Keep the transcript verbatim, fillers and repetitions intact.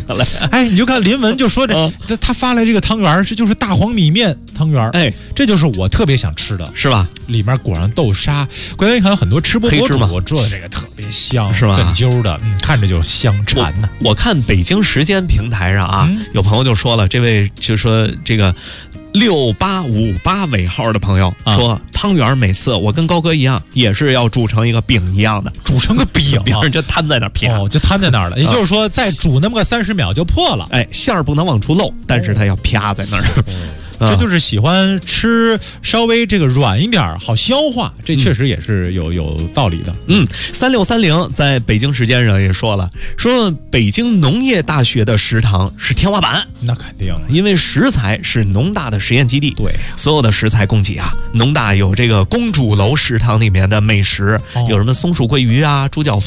了。 哎，你就看林文就说这，嗯、他发来这个汤圆，这就是大黄米面汤圆，哎，这就是我特别想吃的， 是吧？ 里面裹上豆沙，关键看很多吃播博主做的这个特别香， 是吧？ 哏揪的，嗯，看着就香馋呢。 我看北京时间平台上啊，嗯、有朋友就说了，这位就说这个。六八五八尾号的朋友说，啊、汤圆每次我跟高哥一样，也是要煮成一个饼一样的， 煮成个饼， 饼就摊在那儿啪， 哦，就摊在那儿了。也就是说，再煮那么个三十秒就破了。 哎，馅儿不能往出漏，但是它要啪在那儿。 这就是喜欢吃稍微这个软一点好消化，这确实也是有有道理的。 嗯，三六三零在北京时间上也说了，说北京农业大学的食堂是天花板。 那肯定， 因为食材是农大的实验基地， 对， 所有的食材供给啊，农大有这个公主楼食堂里面的美食，哦、有什么松鼠桂鱼啊、猪脚